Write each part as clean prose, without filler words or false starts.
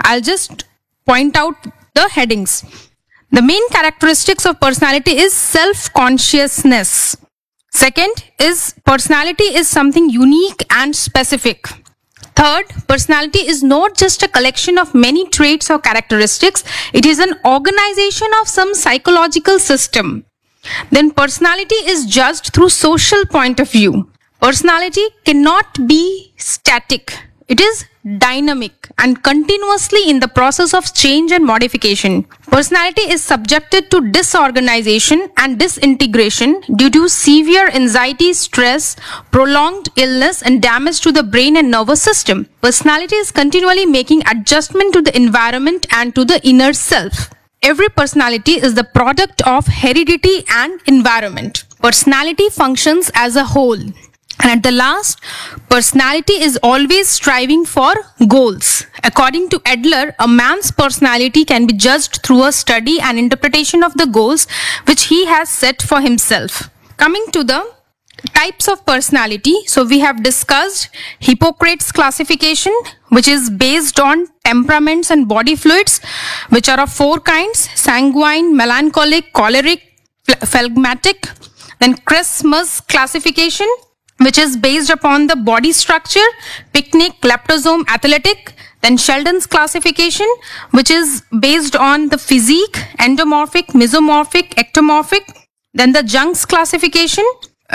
I'll just point out the headings. The main characteristics of personality is self-consciousness. Second is personality is something unique and specific. Third, personality is not just a collection of many traits or characteristics. It is an organization of some psychological system. Then personality is judged through social point of view. Personality cannot be static. It is dynamic and continuously in the process of change and modification. Personality is subjected to disorganization and disintegration due to severe anxiety, stress, prolonged illness, and damage to the brain and nervous system. Personality is continually making adjustment to the environment and to the inner self. Every personality is the product of heredity and environment. Personality functions as a whole. And at the last, personality is always striving for goals. According to Adler, a man's personality can be judged through a study and interpretation of the goals which he has set for himself. Coming to the types of personality, so we have discussed Hippocrates classification, which is based on temperaments and body fluids, which are of 4 kinds: sanguine, melancholic, choleric, phlegmatic. Then Christmas classification, which is based upon the body structure: picnic, leptosome, athletic. Then Sheldon's classification, which is based on the physique: endomorphic, mesomorphic, ectomorphic. Then the Jung's classification,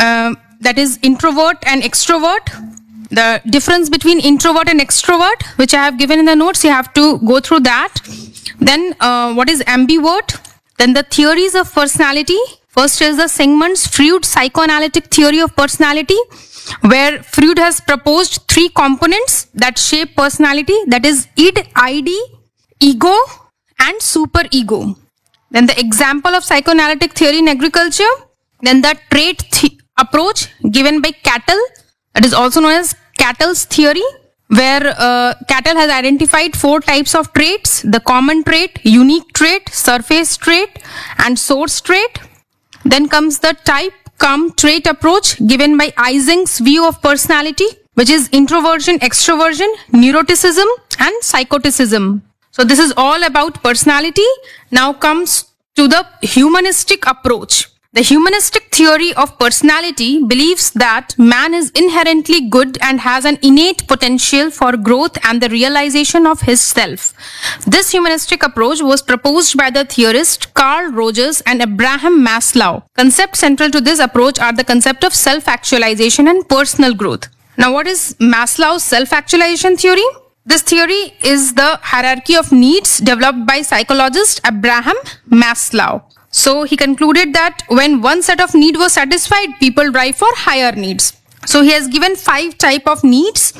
that is introvert and extrovert. The difference between introvert and extrovert, which I have given in the notes, you have to go through that. Then what is ambivert? Then the theories of personality. First is the Sigmund Freud psychoanalytic theory of personality, where Freud has proposed 3 components that shape personality, that is id, id, ego, and superego. Then the example of psychoanalytic theory in agriculture. Then the trait approach given by Cattell, that is also known as Cattell's theory, where Cattell has identified 4 types of traits: the common trait, unique trait, surface trait, and source trait. Then comes the type-cum-trait approach given by Ising's view of personality, which is introversion, extroversion, neuroticism, and psychoticism. So this is all about personality. Now comes to the humanistic approach. The humanistic theory of personality believes that man is inherently good and has an innate potential for growth and the realization of his self. This humanistic approach was proposed by the theorists Carl Rogers and Abraham Maslow. Concepts central to this approach are the concept of self-actualization and personal growth. Now, what is Maslow's self-actualization theory? This theory is the hierarchy of needs developed by psychologist Abraham Maslow. So he concluded that when one set of needs was satisfied, people drive for higher needs. So he has given 5 types of needs: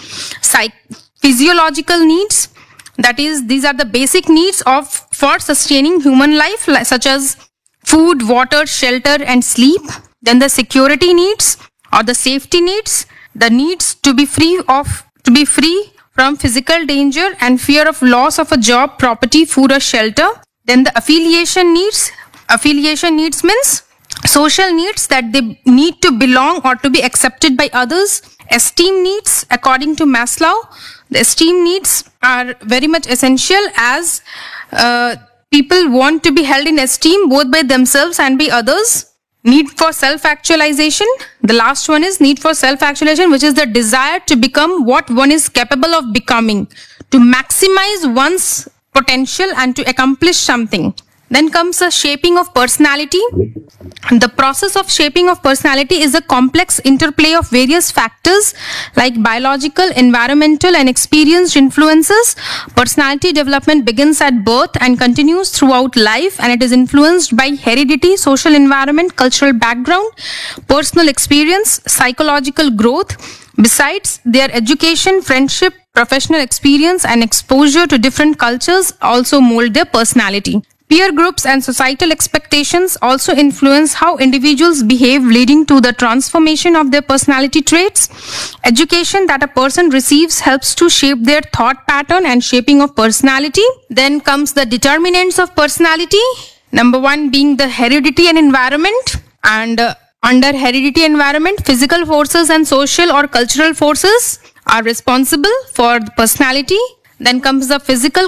physiological needs, that is, these are the basic needs for sustaining human life, such as food, water, shelter, and sleep. Then the security needs or the safety needs, the needs to be free from physical danger and fear of loss of a job, property, food, or shelter. Then the affiliation needs. Affiliation needs means social needs, that they need to belong or to be accepted by others. Esteem needs, according to Maslow, the esteem needs are very much essential as people want to be held in esteem both by themselves and by others. Need for self-actualization. The last one is need for self-actualization, which is the desire to become what one is capable of becoming, to maximize one's potential and to accomplish something. Then comes the shaping of personality. The process of shaping of personality is a complex interplay of various factors like biological, environmental, and experienced influences. Personality development begins at birth and continues throughout life, and it is influenced by heredity, social environment, cultural background, personal experience, psychological growth. Besides, their education, friendship, professional experience, and exposure to different cultures also mold their personality. Peer groups and societal expectations also influence how individuals behave, leading to the transformation of their personality traits. Education that a person receives helps to shape their thought pattern and shaping of personality. Then comes the determinants of personality. Number 1 being the heredity and environment. And under heredity environment, physical forces and social or cultural forces are responsible for the personality. Then comes the physical